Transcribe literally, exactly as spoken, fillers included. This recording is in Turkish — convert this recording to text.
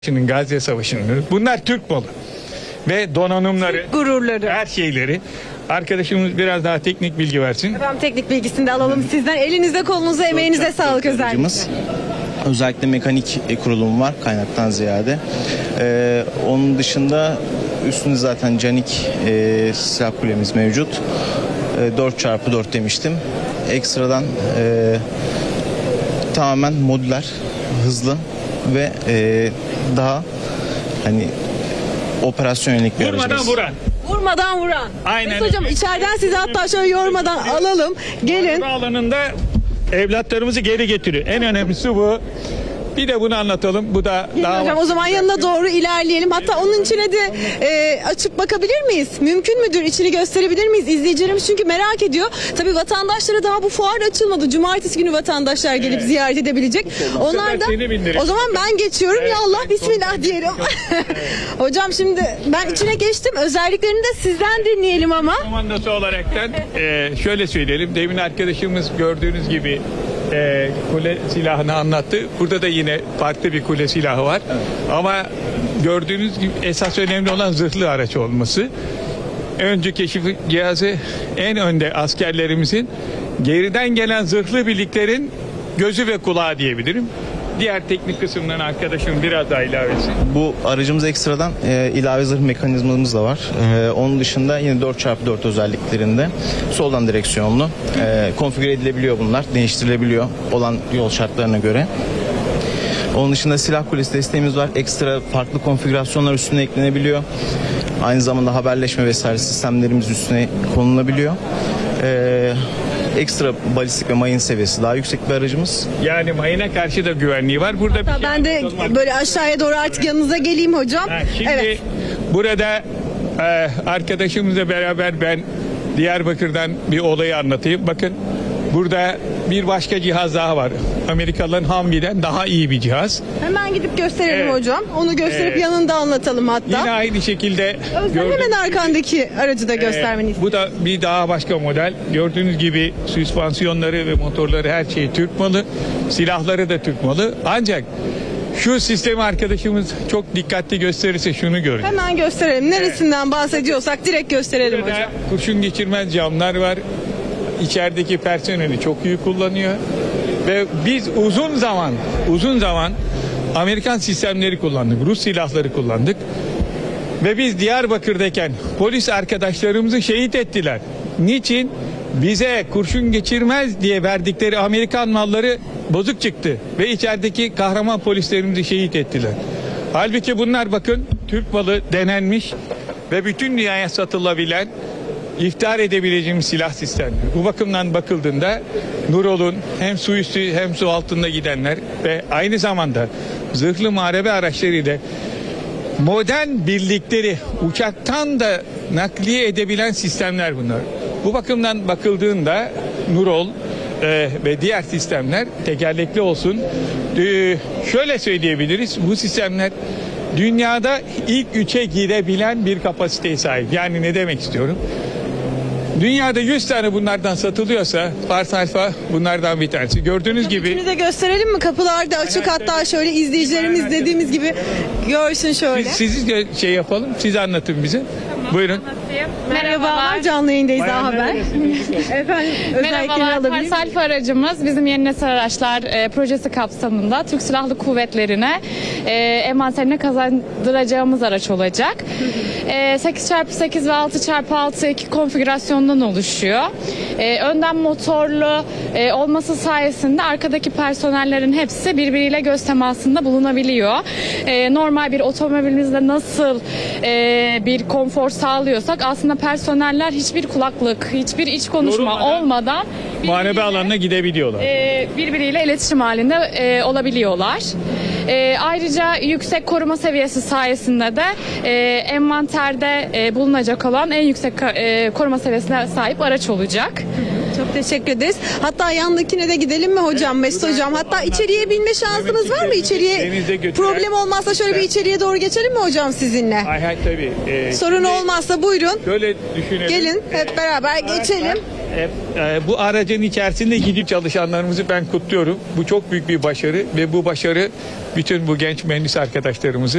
Şimdi Gazze Savaşı'nın bunlar Türk malı ve donanımları, Gururları. her şeyleri. Arkadaşımız biraz daha teknik bilgi versin. Efendim teknik bilgisini de alalım sizden. Elinize kolunuza emeğinize sağlık özellikle. Aracımız. Özellikle mekanik kurulum var kaynaktan ziyade. Ee, onun dışında üstünde zaten canik e, silah kulemiz mevcut. E, dört çarpı dört demiştim. Ekstradan e, tamamen modüler, hızlı ve e, daha hani operasyon yönelik bir Vurmadan aracımız. vuran. Vurmadan vuran. Aynen. Mesut hocam içeriden sizi hatta şöyle yormadan alalım. Gelin. Bu alanında evlatlarımızı geri getiriyor. En önemlisi bu. Bir de bunu anlatalım. Bu da Gelin daha hocam o zaman yanına doğru ilerleyelim. Hatta onun içine de e, açıp bakabilir miyiz? Mümkün müdür? İçini gösterebilir miyiz? İzleyicilerimiz çünkü merak ediyor. Tabii vatandaşlara daha bu fuar açılmadı. Cumartesi günü vatandaşlar gelip Evet. ziyaret edebilecek. Onlar da seni bindireyim. o zaman ben geçiyorum. Evet, Ya Allah ben bismillah korktum. diyelim. Hocam şimdi ben içine geçtim. Özelliklerini de sizden dinleyelim ama. komandası olaraktan e, şöyle söyleyelim. Demin arkadaşımız gördüğünüz gibi e, kule silahını anlattı. Burada da yine farklı bir kule silahı var. Ama gördüğünüz gibi esas önemli olan zırhlı araç olması. Önce keşif cihazı en önde askerlerimizin, geriden gelen zırhlı birliklerin gözü ve kulağı diyebilirim. Diğer teknik kısımdan arkadaşım biraz daha ilavesi. Bu aracımız ekstradan e, ilave zırh mekanizmamız da var. E, onun dışında yine dört çarpı dört özelliklerinde soldan direksiyonlu. E, konfigüre edilebiliyor bunlar. Değiştirilebiliyor olan yol şartlarına göre. Onun dışında silah kulesi desteğimiz var. Ekstra farklı konfigürasyonlar üstüne eklenebiliyor. Aynı zamanda haberleşme vesaire sistemlerimiz üstüne konulabiliyor. E, ekstra balistik ve mayın seviyesi daha yüksek bir aracımız. Yani mayına karşı da güvenliği var. Burada bir şey Ben de anlatalım. böyle aşağıya doğru artık yanınıza geleyim hocam. Ha, şimdi Evet. burada e, arkadaşımızla beraber ben Diyarbakır'dan bir olayı anlatayım. Bakın burada bir başka cihaz daha var. Amerikalıların Humvee'den daha iyi bir cihaz. Hemen gidip gösterelim Evet. hocam. Onu gösterip Evet. yanında anlatalım hatta. Yine aynı şekilde Özlem gördüğünüz hemen arkandaki aracı da gibi, göstermeni e, istiyorum. bu da bir daha başka model. Gördüğünüz gibi süspansiyonları ve motorları her şey Türk malı. Silahları da Türk malı. Ancak şu sistemi arkadaşımız çok dikkatli gösterirse şunu görün. Hemen gösterelim. Neresinden bahsediyorsak direkt gösterelim Burada hocam. kurşun geçirmez camlar var. İçerideki personeli çok iyi kullanıyor. Ve biz uzun zaman, uzun zaman Amerikan sistemleri kullandık. Rus silahları kullandık. Ve biz Diyarbakır'dayken polis arkadaşlarımızı şehit ettiler. Niçin? Bize kurşun geçirmez diye verdikleri Amerikan malları bozuk çıktı. Ve içerideki kahraman polislerimizi şehit ettiler. Halbuki bunlar bakın Türk malı denenmiş ve bütün dünyaya satılabilen, iftihar edebileceğimiz silah sistemleri. Bu bakımdan bakıldığında Nurol'un hem su üstü hem su altında gidenler ve aynı zamanda zırhlı muharebe araçlarıyla modern birlikleri uçaktan da nakliye edebilen sistemler bunlar. Bu bakımdan bakıldığında Nurol e, ve diğer sistemler tekerlekli olsun. E, şöyle söyleyebiliriz, bu sistemler dünyada ilk üçe girebilen bir kapasiteye sahip. Yani ne demek istiyorum? Dünyada yüz tane bunlardan satılıyorsa Fars Alfa bunlardan bir tanesi. Gördüğünüz gibi İçini de gösterelim mi? Kapılar da açık, hatta şöyle izleyicilerimiz dediğimiz gibi görsün şöyle. siz, siz de şey yapalım, siz anlatın bize. Buyurun. Merhabalar, canlı yayındayız daha haber. Efendim özellikleri Merhabalar, alabilir Fars miyim? Alfa aracımız bizim Yeni Nesil Araçlar e, projesi kapsamında Türk Silahlı Kuvvetleri'ne e, envanterine kazandıracağımız araç olacak. E, sekiz çarpı sekiz ve altı çarpı altı iki konfigürasyondan oluşuyor. E, önden motorlu e, olması sayesinde arkadaki personellerin hepsi birbiriyle göz temasında bulunabiliyor. E, normal bir otomobilimizde nasıl e, bir konfor sağlıyorsak aslında personeller hiçbir kulaklık, hiçbir iç konuşma Yorulmadan olmadan muharebe birbiriyle, alanına gidebiliyorlar. e, birbiriyle iletişim halinde e, olabiliyorlar. E, ayrıca yüksek koruma seviyesi sayesinde de e, envanterde e, bulunacak olan en yüksek e, koruma seviyesine sahip araç olacak. Çok teşekkür ederiz. Hatta yandakine de gidelim mi hocam, Mesut hocam? Hatta içeriye binme şansınız var mı? İçeriye Denize götüren- problem olmazsa şöyle bir içeriye doğru geçelim mi hocam sizinle? Hay hay tabii. Ee, Sorun şimdi olmazsa buyurun. Şöyle düşünelim. Gelin hep Ee, beraber araçlar geçelim. E, e, bu aracın içerisinde gidip çalışanlarımızı ben kutluyorum. Bu çok büyük bir başarı ve bu başarı bütün bu genç mühendis arkadaşlarımızı